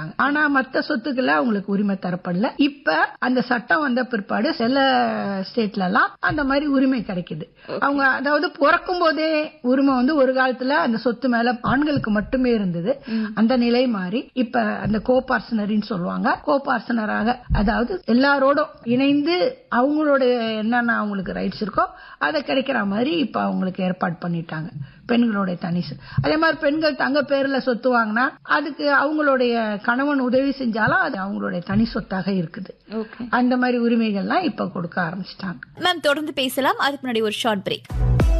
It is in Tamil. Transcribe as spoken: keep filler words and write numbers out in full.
கொடுத்தாங்க. ஆனா மத்த சொத்துக்களை அவங்களுக்கு உரிமை தரப்படல. இப்ப அந்த சட்டம் வந்த பிற்பாடு சில ஸ்டேட்ல எல்லாம் அந்த மாதிரி உரிமை கிடைக்குது. அவங்க அதாவது பிறக்கும் போதே உரிமை வந்து ஒரு காலத்துல அந்த சொத்து மேல ஆண்களுக்கு மட்டுமே இருந்தது. அந்த நிலை மாறி இப்ப அந்த கோபார்சனரின்னு சொல்லுவாங்க. கோபார்சனராக அதாவது எல்லாரோடும் இணைந்து அவங்களோட என்னென்ன அவங்களுக்கு ரைட்ஸ் இருக்கோ அதை கிடைக்கிற மாதிரி இப்ப அவங்களுக்கு ஏற்பாடு பண்ணிட்டாங்க. பெண்களுடைய தனி அதே மாதிரி பெண்கள் தங்க பேர்ல சொத்து வாங்கினா அதுக்கு அவங்களுடைய கணவன் உதவி செஞ்சாலும் அது அவங்களுடைய தனி சொத்தாக இருக்குது. அந்த மாதிரி உரிமைகள்லாம் இப்ப கொடுக்க ஆரம்பிச்சிட்டாங்க. மேம் தொடர்ந்து பேசலாம். அதுக்கு முன்னாடி ஒரு ஷார்ட் பிரேக்.